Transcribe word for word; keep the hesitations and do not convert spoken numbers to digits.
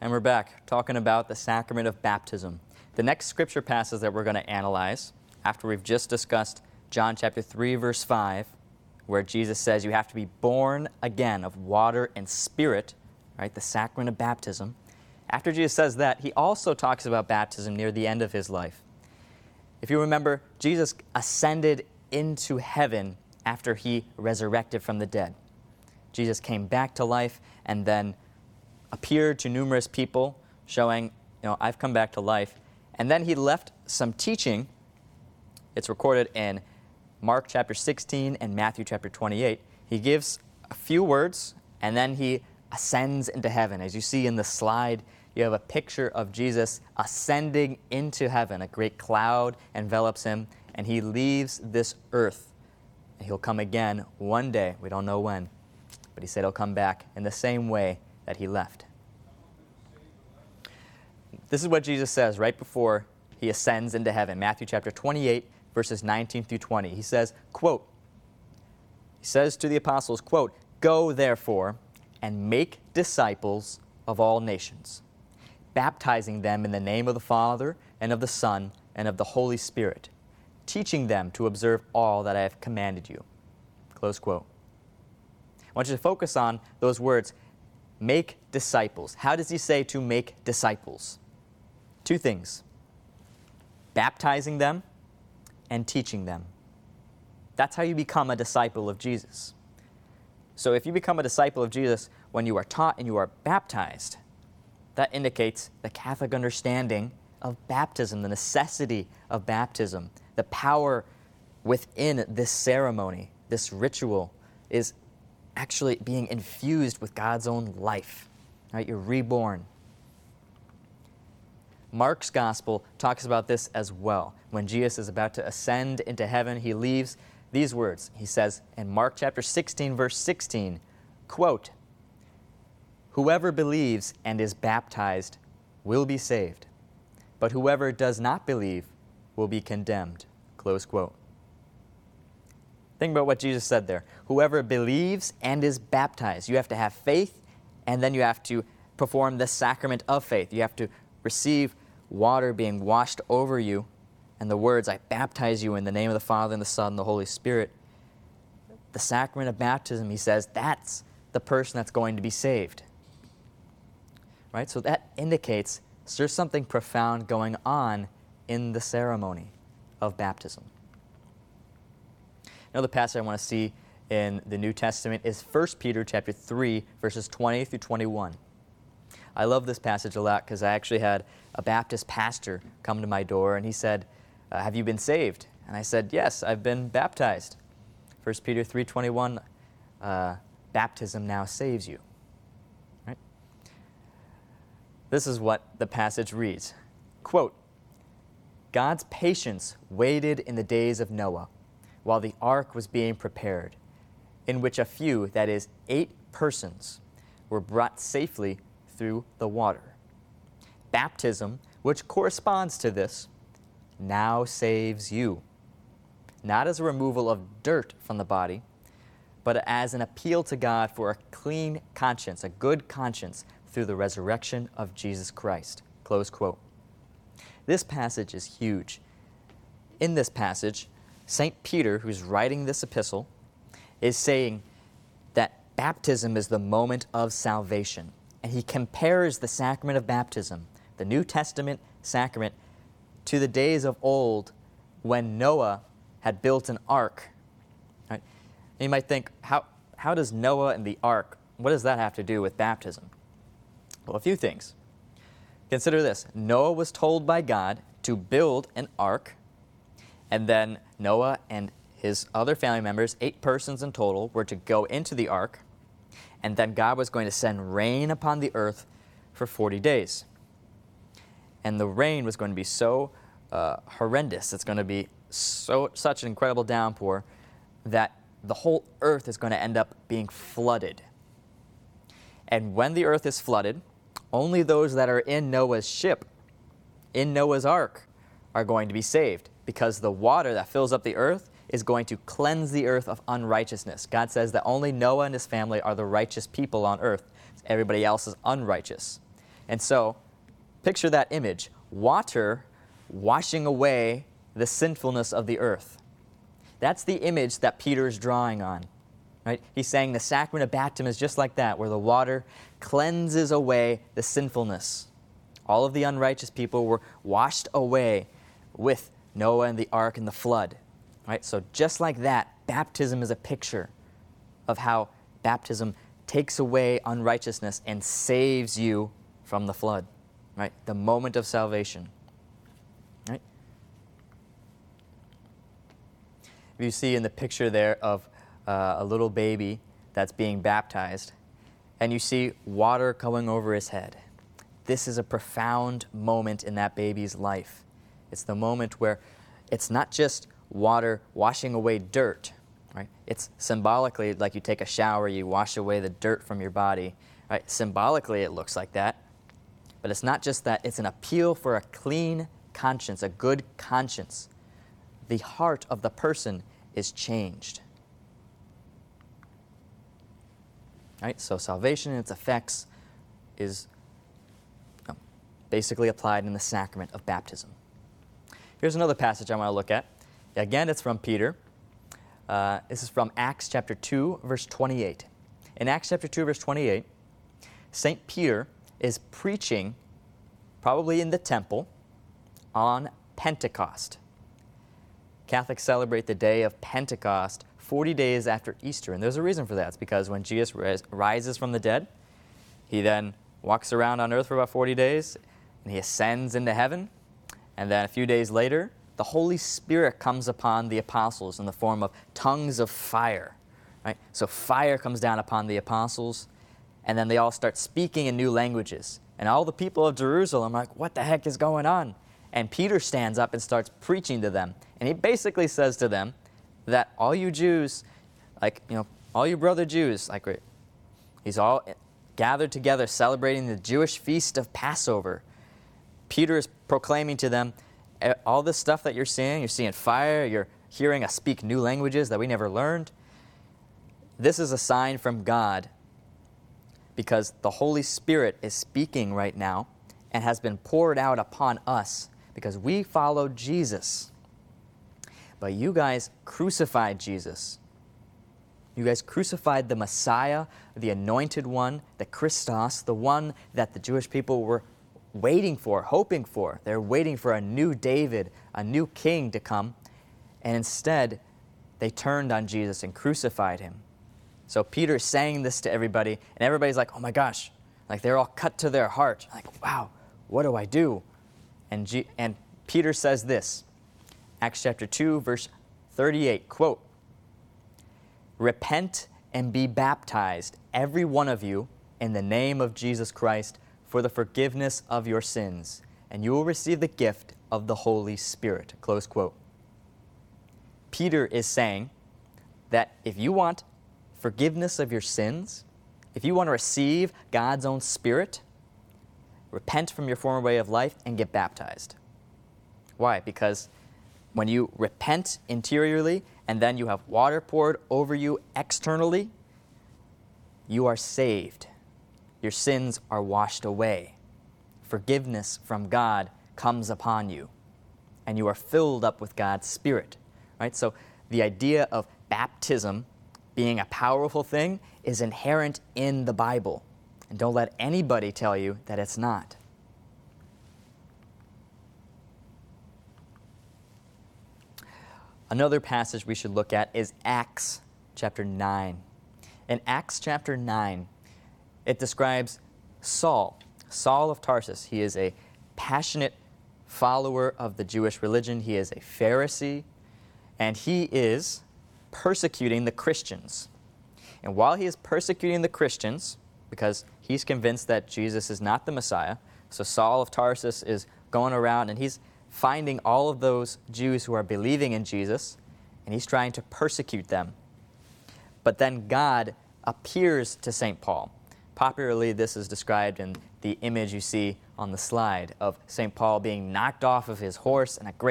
And we're back talking about the sacrament of baptism. The next scripture passage that we're going to analyze, after we've just discussed John chapter three, verse five, where Jesus says you have to be born again of water and spirit, right, the sacrament of baptism. After Jesus says that, he also talks about baptism near the end of his life. If you remember, Jesus ascended into heaven after he resurrected from the dead. Jesus came back to life and then appeared to numerous people, showing, you know, I've come back to life. And then he left some teaching. It's recorded in Mark chapter sixteen and Matthew chapter twenty-eight. He gives a few words, and then he ascends into heaven. As you see in the slide, you have a picture of Jesus ascending into heaven. A great cloud envelops him, and he leaves this earth. And he'll come again one day. We don't know when. But he said he'll come back in the same way that he left. This is what Jesus says right before he ascends into heaven. Matthew chapter twenty-eight, verses nineteen through twenty. He says, quote, he says to the apostles, quote, "Go therefore and make disciples of all nations, baptizing them in the name of the Father and of the Son and of the Holy Spirit, teaching them to observe all that I have commanded you." Close quote. I want you to focus on those words, make disciples. How does he say to make disciples? Two things, baptizing them and teaching them. That's how you become a disciple of Jesus. So if you become a disciple of Jesus when you are taught and you are baptized, that indicates the Catholic understanding of baptism, the necessity of baptism, the power within this ceremony, this ritual is actually being infused with God's own life. Right? You're reborn. Mark's gospel talks about this as well. When Jesus is about to ascend into heaven, he leaves these words. He says in Mark chapter sixteen, verse sixteen, quote, "Whoever believes and is baptized will be saved, but whoever does not believe will be condemned." Close quote. Think about what Jesus said there. Whoever believes and is baptized. You have to have faith, and then you have to perform the sacrament of faith. You have to receive water being washed over you, and the words, "I baptize you in the name of the Father and the Son and the Holy Spirit." The sacrament of baptism, he says, that's the person that's going to be saved. Right? So that indicates there's something profound going on in the ceremony of baptism. Another passage I want to see in the New Testament is First Peter chapter three, verses twenty through twenty-one. I love this passage a lot because I actually had a Baptist pastor come to my door and he said, uh, "Have you been saved?" And I said, "Yes, I've been baptized." First Peter three twenty-one, uh, baptism now saves you. Right? This is what the passage reads. Quote, "God's patience waited in the days of Noah, while the ark was being prepared, in which a few, that is, eight persons, were brought safely through the water. Baptism, which corresponds to this, now saves you, not as a removal of dirt from the body, but as an appeal to God for a clean conscience, a good conscience, through the resurrection of Jesus Christ." Close quote. This passage is huge. In this passage, Saint Peter, who's writing this epistle, is saying that baptism is the moment of salvation. And he compares the sacrament of baptism, the New Testament sacrament, to the days of old when Noah had built an ark. Right? And you might think, how, how does Noah and the ark, what does that have to do with baptism? Well, a few things. Consider this. Noah was told by God to build an ark, and then Noah and his other family members, eight persons in total, were to go into the ark, and then God was going to send rain upon the earth for forty days. And the rain was going to be so uh, horrendous, it's going to be so such an incredible downpour that the whole earth is going to end up being flooded. And when the earth is flooded, only those that are in Noah's ship, in Noah's ark, are going to be saved, because the water that fills up the earth is going to cleanse the earth of unrighteousness. God says that only Noah and his family are the righteous people on earth. Everybody else is unrighteous. And so, picture that image. Water washing away the sinfulness of the earth. That's the image that Peter is drawing on. Right? He's saying the sacrament of baptism is just like that, where the water cleanses away the sinfulness. All of the unrighteous people were washed away with Noah and the ark and the flood. Right? So just like that, baptism is a picture of how baptism takes away unrighteousness and saves you from the flood. Right? The moment of salvation. Right? You see in the picture there of uh, a little baby that's being baptized, and you see water going over his head. This is a profound moment in that baby's life. It's the moment where it's not just water washing away dirt, right? It's symbolically like you take a shower, you wash away the dirt from your body, right? Symbolically it looks like that, but it's not just that. It's an appeal for a clean conscience, a good conscience. The heart of the person is changed. Right? So salvation and its effects is you know, basically applied in the sacrament of baptism. Here's another passage I want to look at. Again, it's from Peter. Uh, this is from Acts chapter two, verse twenty-eight. In Acts chapter two, verse twenty-eight, Saint Peter is preaching, probably in the temple, on Pentecost. Catholics celebrate the day of Pentecost forty days after Easter, and there's a reason for that. It's because when Jesus ris- rises from the dead, he then walks around on earth for about forty days, and he ascends into heaven, and then a few days later, the Holy Spirit comes upon the apostles in the form of tongues of fire. Right? So fire comes down upon the apostles, and then they all start speaking in new languages. And all the people of Jerusalem are like, what the heck is going on? And Peter stands up and starts preaching to them. And he basically says to them that all you Jews, like, you know, all you brother Jews, like, he's all gathered together celebrating the Jewish feast of Passover. Peter is proclaiming to them, all this stuff that you're seeing, you're seeing fire, you're hearing us speak new languages that we never learned. This is a sign from God because the Holy Spirit is speaking right now and has been poured out upon us because we followed Jesus. But you guys crucified Jesus. You guys crucified the Messiah, the Anointed One, the Christos, the one that the Jewish people were waiting for, hoping for. They're waiting for a new David, a new king to come. And instead, they turned on Jesus and crucified him. So Peter's saying this to everybody, and everybody's like, oh my gosh. Like they're all cut to their heart. Like, wow, what do I do? And, G- and Peter says this, Acts chapter two, verse thirty-eight, quote, repent and be baptized, every one of you, in the name of Jesus Christ, for the forgiveness of your sins, and you will receive the gift of the Holy Spirit, close quote. Peter is saying that if you want forgiveness of your sins, if you want to receive God's own Spirit, repent from your former way of life and get baptized. Why? Because when you repent interiorly and then you have water poured over you externally, you are saved. Your sins are washed away. Forgiveness from God comes upon you, and you are filled up with God's Spirit. Right? So the idea of baptism being a powerful thing is inherent in the Bible. And don't let anybody tell you that it's not. Another passage we should look at is Acts chapter nine. In Acts chapter nine, it describes Saul, Saul of Tarsus. He is a passionate follower of the Jewish religion. He is a Pharisee, and he is persecuting the Christians. And while he is persecuting the Christians, because he's convinced that Jesus is not the Messiah, so Saul of Tarsus is going around and he's finding all of those Jews who are believing in Jesus, and he's trying to persecute them. But then God appears to Saint Paul. Popularly, this is described in the image you see on the slide of Saint Paul being knocked off of his horse and a great